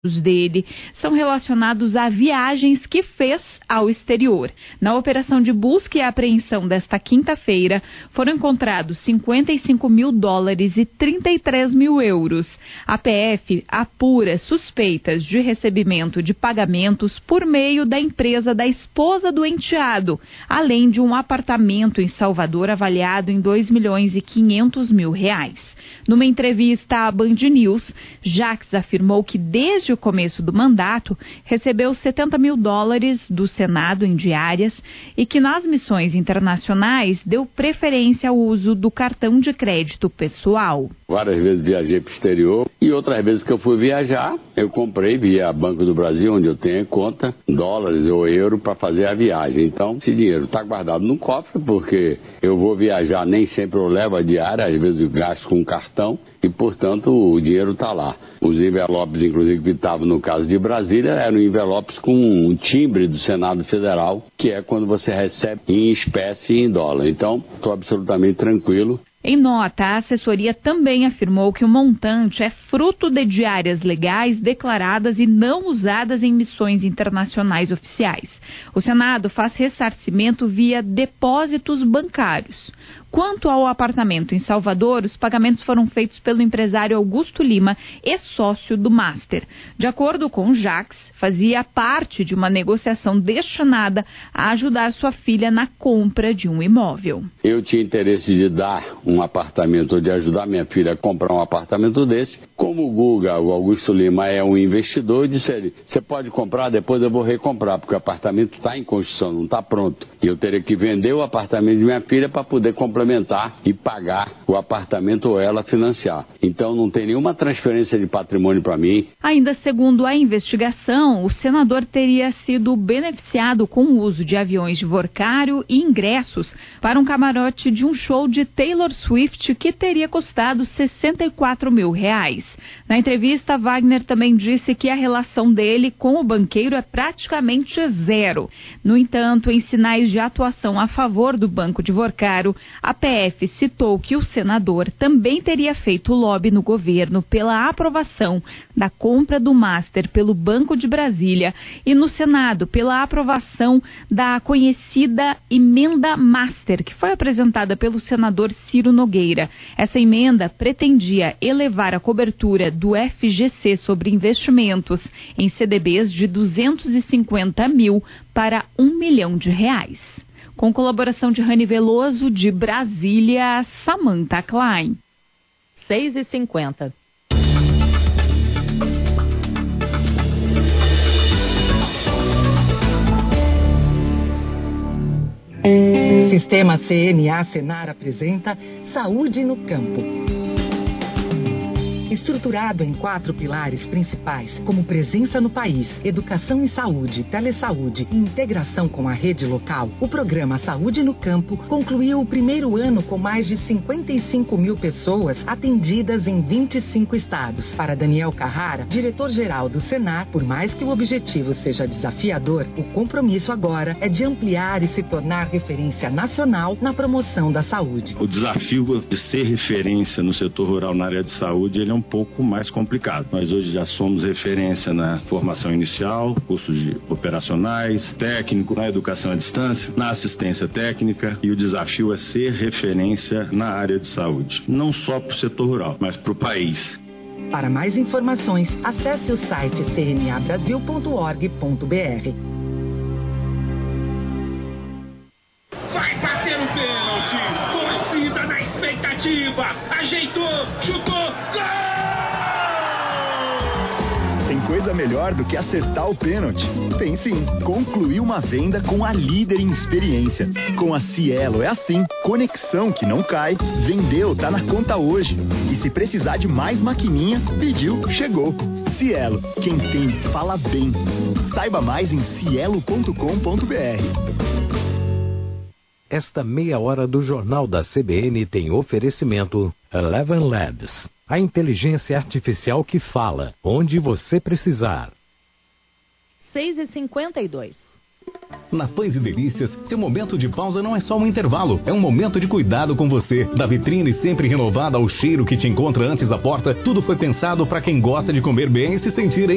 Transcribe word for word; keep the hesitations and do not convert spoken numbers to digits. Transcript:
dele são relacionados a viagens que fez ao exterior. Na operação de busca e apreensão desta quinta-feira, foram encontrados cinquenta e cinco mil dólares e trinta e três mil euros. A P F apura suspeitas de recebimento de pagamentos por meio da empresa da esposa do enteado, além de um apartamento em Salvador avaliado em dois milhões e quinhentos mil reais. Numa entrevista à Band News, Jacques afirmou que desde o começo do mandato recebeu setenta mil dólares do Senado em diárias e que nas missões internacionais deu preferência ao uso do cartão de crédito pessoal. Várias vezes viajei para o exterior e outras vezes que eu fui viajar, eu comprei via Banco do Brasil, onde eu tenho conta, dólares ou euro para fazer a viagem. Então, esse dinheiro está guardado no cofre, porque eu vou viajar, nem sempre eu levo a diária, às vezes eu gasto com cartão e, portanto, o dinheiro está lá. Os envelopes, inclusive, que estavam no caso de Brasília, eram envelopes com um timbre do Senado Federal, que é quando você recebe em espécie e em dólar. Então, estou absolutamente tranquilo. Em nota, a assessoria também afirmou que o montante é fruto de diárias legais declaradas e não usadas em missões internacionais oficiais. O Senado faz ressarcimento via depósitos bancários. Quanto ao apartamento em Salvador, os pagamentos foram feitos pelo empresário Augusto Lima, ex-sócio do Master. De acordo com Jacques, fazia parte de uma negociação destinada a ajudar sua filha na compra de um imóvel. Eu tinha interesse de dar um apartamento, ou de ajudar minha filha a comprar um apartamento desse. Como o Guga, o Augusto Lima, é um investidor, eu disse a ele, você pode comprar, depois eu vou recomprar, porque o apartamento está em construção, não está pronto. E eu teria que vender o apartamento de minha filha para poder complementar e pagar o apartamento ou ela financiar. Então não tem nenhuma transferência de patrimônio para mim. Ainda segundo a investigação, o senador teria sido beneficiado com o uso de aviões de Workário e ingressos para um camarote de um show de Taylor Swift que teria custado sessenta e quatro mil reais. Na entrevista, Wagner também disse que a relação dele com o banqueiro é praticamente zero. No entanto, em sinais de atuação a favor do Banco de Workário, a P F citou que o senador também teria feito lobby no governo pela aprovação da compra do Master pelo Banco de Brasília e no Senado pela aprovação da conhecida emenda Master, que foi apresentada pelo senador Ciro Nogueira. Essa emenda pretendia elevar a cobertura do F G C sobre investimentos em C D Bs de duzentos e cinquenta mil para um milhão de reais. Com colaboração de Rani Veloso, de Brasília, Samantha Klein. seis e cinquenta. Sistema C N A Senar apresenta Saúde no Campo. Estruturado em quatro pilares principais, como presença no país, educação em saúde, telesaúde e integração com a rede local, o programa Saúde no Campo concluiu o primeiro ano com mais de cinquenta e cinco mil pessoas atendidas em vinte e cinco estados. Para Daniel Carrara, diretor-geral do Senar, por mais que o objetivo seja desafiador, o compromisso agora é de ampliar e se tornar referência nacional na promoção da saúde. O desafio de ser referência no setor rural na área de saúde, ele é um pouco mais complicado. Nós hoje já somos referência na formação inicial, cursos de operacionais, técnico, na educação à distância, na assistência técnica, e o desafio é ser referência na área de saúde. Não só para o setor rural, mas para o país. Para mais informações, acesse o site c n a brasil ponto org ponto b r. Vai bater o pênalti! Torcida na expectativa! Ajeitou! Chutou! Gol! Tem coisa melhor do que acertar o pênalti. Tem sim. Concluir uma venda com a líder em experiência. Com a Cielo é assim. Conexão que não cai. Vendeu, tá na conta hoje. E se precisar de mais maquininha, pediu, chegou. Cielo. Quem tem, fala bem. Saiba mais em cielo ponto com ponto b r. Esta meia hora do Jornal da C B N tem oferecimento Eleven Labs. A inteligência artificial que fala onde você precisar. seis e cinquenta e dois. Na Pães e Delícias, seu momento de pausa não é só um intervalo, é um momento de cuidado com você. Da vitrine sempre renovada ao cheiro que te encontra antes da porta, tudo foi pensado para quem gosta de comer bem e se sentir em